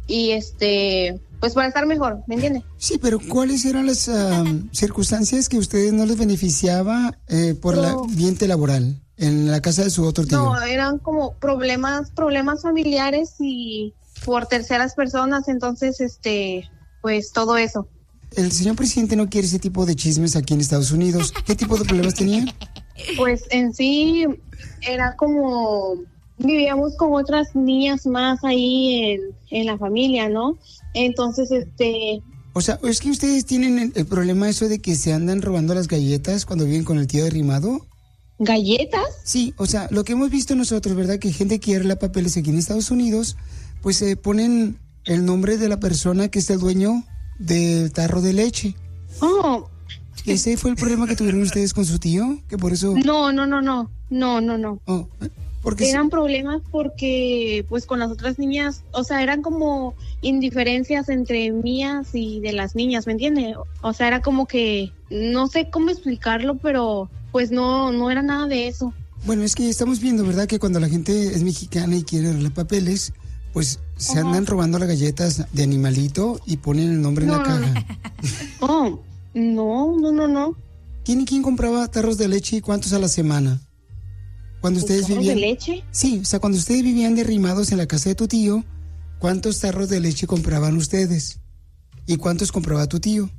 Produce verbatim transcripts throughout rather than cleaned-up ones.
y este, pues para estar mejor, ¿me entiende? Sí, pero ¿cuáles eran las um, circunstancias que a ustedes no les beneficiaba eh, por el No. ambiente laboral en la casa de su otro tío? No, eran como problemas, problemas familiares y por terceras personas, entonces, este, pues todo eso. El señor presidente no quiere ese tipo de chismes aquí en Estados Unidos. ¿Qué tipo de problemas tenía? Pues en sí era como vivíamos con otras niñas más ahí en, en la familia, ¿no? Entonces, este... O sea, ¿es que ustedes tienen el, el problema eso de que se andan robando las galletas cuando viven con el tío derrimado? ¿Galletas? Sí, o sea, lo que hemos visto nosotros, ¿verdad? Que gente que arregla papeles aquí en Estados Unidos, pues se eh, ponen el nombre de la persona que es el dueño del tarro de leche. Oh. ¿Ese fue el problema que tuvieron ustedes con su tío? Que por eso... No, no, no, no, no, no, no. Oh, porque eran se... problemas porque, pues, con las otras niñas, o sea, eran como indiferencias entre mías y de las niñas, ¿me entiendes? O sea, era como que, no sé cómo explicarlo, pero, pues, no, no era nada de eso. Bueno, es que estamos viendo, ¿verdad? Que cuando la gente es mexicana y quiere arreglar papeles, pues se uh-huh. andan robando las galletas de animalito y ponen el nombre no, en la no, caja. No. Oh, no, no, no, no. ¿Quién y quién compraba tarros de leche y cuántos a la semana? Cuando ustedes ¿Tarros vivían... de leche? Sí, o sea, cuando ustedes vivían derrimados en la casa de tu tío, ¿cuántos tarros de leche compraban ustedes? ¿Y cuántos compraba tu tío?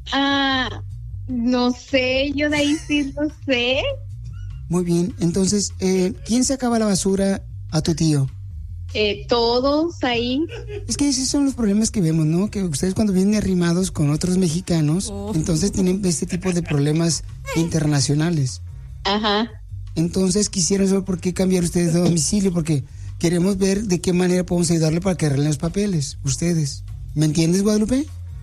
Ah, no sé, yo de ahí sí no sé. Muy bien, entonces, eh, ¿quién sacaba la basura a tu tío? Eh, todos ahí. Es que esos son los problemas que vemos, ¿no? Que ustedes cuando vienen arrimados con otros mexicanos, oh. entonces tienen este tipo de problemas internacionales. Ajá. Entonces quisiera saber por qué cambiar ustedes de domicilio, porque queremos ver de qué manera podemos ayudarle para que arreglen los papeles, ustedes. ¿Me entiendes, Guadalupe?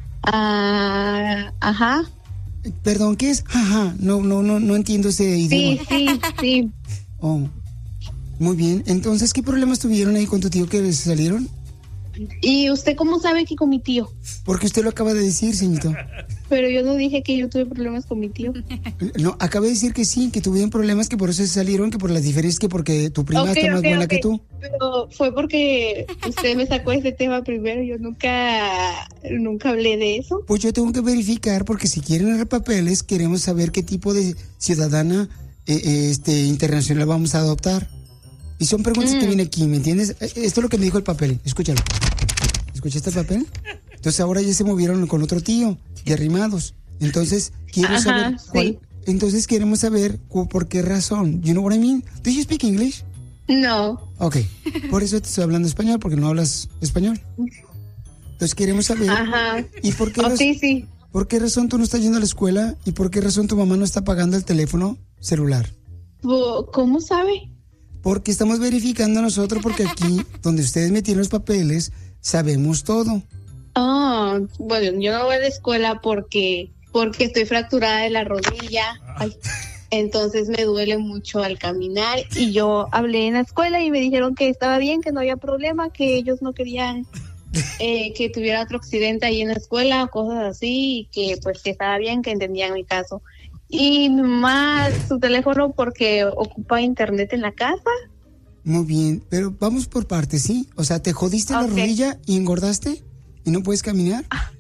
Ah, ajá. Perdón, ¿qué es? Ajá, no, no, no, no entiendo ese idioma. Sí, sí, sí. Oh. Muy bien, entonces, ¿qué problemas tuvieron ahí con tu tío que les salieron? ¿Y usted cómo sabe que con mi tío? Porque usted lo acaba de decir, señorito. Pero yo no dije que yo tuve problemas con mi tío. No, acaba de decir que sí, que tuvieron problemas, que por eso se salieron, que por las diferencias, que porque tu prima okay, está más okay, buena okay. que tú. Pero fue porque usted me sacó ese tema primero, yo nunca, nunca hablé de eso. Pues yo tengo que verificar, porque si quieren arreglar papeles, queremos saber qué tipo de ciudadana eh, eh, este, internacional vamos a adoptar. Y son preguntas mm. que vienen aquí, ¿me entiendes? Esto es lo que me dijo el papel, escúchalo. ¿Escuchaste el papel? Entonces ahora ya se movieron con otro tío, derrimados. Entonces, quiero Ajá, saber cuál, sí. Entonces queremos saber por qué razón. You know what I mean? Do you speak English? No. Ok, por eso te estoy hablando español, porque no hablas español. Entonces queremos saber. Ajá. ¿Y por qué, oh, raz- sí, sí. por qué razón tú no estás yendo a la escuela? ¿Y por qué razón tu mamá no está pagando el teléfono celular? ¿Cómo sabe? Porque estamos verificando nosotros, porque aquí, donde ustedes metieron los papeles, sabemos todo. Ah, oh, bueno, yo no voy a la escuela porque, porque estoy fracturada de la rodilla. Ay, entonces me duele mucho al caminar. Y yo hablé en la escuela y me dijeron que estaba bien, que no había problema, que ellos no querían eh, que tuviera otro accidente ahí en la escuela, cosas así, y que pues que estaba bien, que entendían mi caso. Y mi mamá, su teléfono porque ocupa internet en la casa. Muy bien, pero vamos por partes, ¿sí? O sea, ¿te jodiste okay. la rodilla y engordaste y no puedes caminar?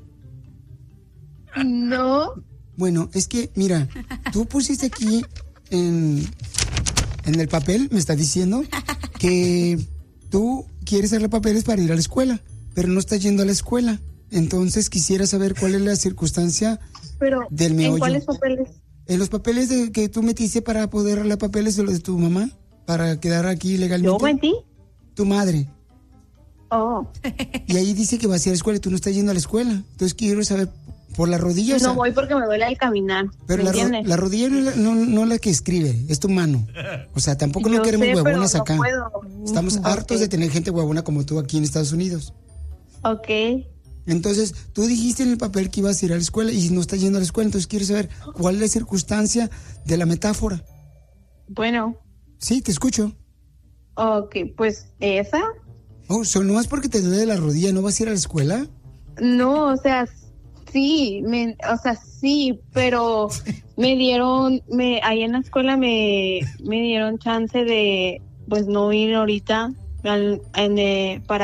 No. Bueno, es que, mira, tú pusiste aquí en, en el papel, me estás diciendo, que tú quieres hacer papeles para ir a la escuela, pero no estás yendo a la escuela. Entonces quisiera saber cuál es la circunstancia pero, del meollo. ¿En cuáles papeles? En los papeles de, que tú metiste para poder arreglar papeles de los de tu mamá, para quedar aquí legalmente. ¿Yo metí? Tu madre. Oh. Y ahí dice que vas a ir a la escuela y tú no estás yendo a la escuela. Entonces quiero saber, ¿por la rodilla? No o sea, voy porque me duele al caminar. Pero la, ro- la rodilla no es la, no, no la que escribe, es tu mano. O sea, tampoco Yo no queremos sé, huevonas pero acá. No puedo. Estamos okay. hartos de tener gente huevona como tú aquí en Estados Unidos. Ok. Entonces, tú dijiste en el papel que ibas a ir a la escuela y no estás yendo a la escuela, entonces quiero saber cuál es la circunstancia de la metáfora. Bueno. Sí, te escucho. Ok, pues esa. Oh, so, ¿no es porque te duele la rodilla, no vas a ir a la escuela? No, o sea, sí, me, o sea, sí, pero me dieron, me, ahí en la escuela me, me dieron chance de, pues no ir ahorita al, en, eh, para